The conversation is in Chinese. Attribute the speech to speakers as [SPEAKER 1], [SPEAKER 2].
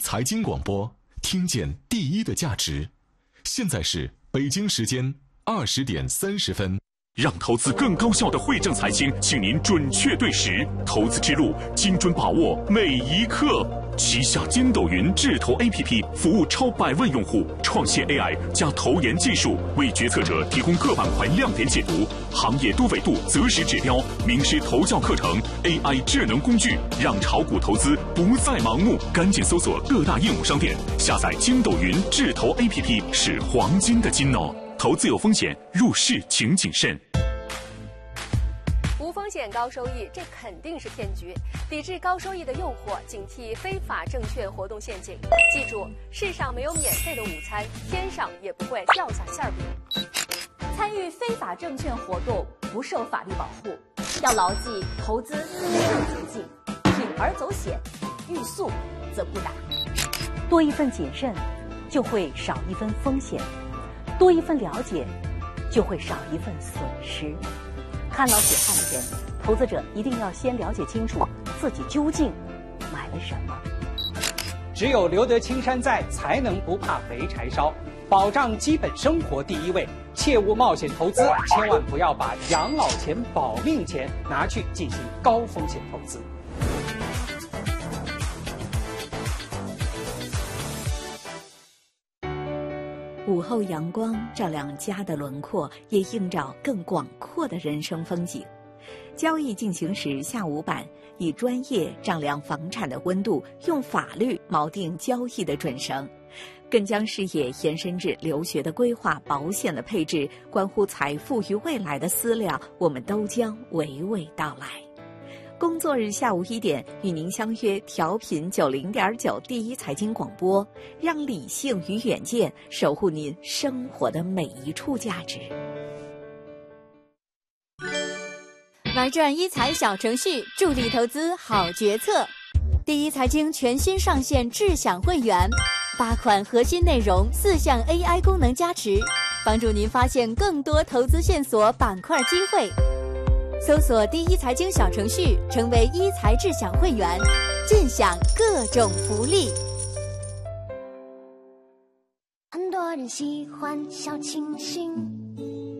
[SPEAKER 1] 财经广播，听见第一的价值。现在是北京时间20点30分。
[SPEAKER 2] 让投资更高效的惠正财经，请您准确对时，投资之路精准把握每一刻。旗下筋斗云智投 APP 服务超100万用户，创现 AI 加投研技术，为决策者提供各板块亮点解读、行业多维度择时指标、名师投教课程、AI 智能工具，让炒股投资不再盲目。赶紧搜索各大应用商店，下载筋斗云智投 APP， 是黄金的金哦。投资有风险，入市请谨慎。
[SPEAKER 3] 无风险高收益，这肯定是骗局。抵制高收益的诱惑，警惕非法证券活动陷阱。记住，世上没有免费的午餐，天上也不会掉下馅饼。
[SPEAKER 4] 参与非法证券活动不受法律保护，要牢记投资没有捷径，铤而走险，欲速则不达。
[SPEAKER 5] 多一份谨慎，就会少一分风险；多一份了解，就会少一份损失。看牢血汗钱，投资者一定要先了解清楚自己究竟买了什么。
[SPEAKER 6] 只有留得青山在，才能不怕没柴烧。保障基本生活第一位，切勿冒险投资，千万不要把养老钱、保命钱拿去进行高风险投资。
[SPEAKER 5] 午后阳光照亮家的轮廓，也映照更广阔的人生风景。交易进行时下午版，以专业丈量房产的温度，用法律锚定交易的准绳，更将视野延伸至留学的规划、保险的配置，关乎财富与未来的思量，我们都将娓娓道来。工作日下午1点，与您相约调频90.9第一财经广播，让理性与远见守护您生活的每一处价值。
[SPEAKER 7] 玩转一财小程序，助力投资好决策。第一财经全新上线智享会员，8款核心内容，4项 AI 功能加持，帮助您发现更多投资线索、板块机会。搜索第一财经小程序，成为一财智享会员，尽享各种福利。
[SPEAKER 8] 很多人喜欢小清新，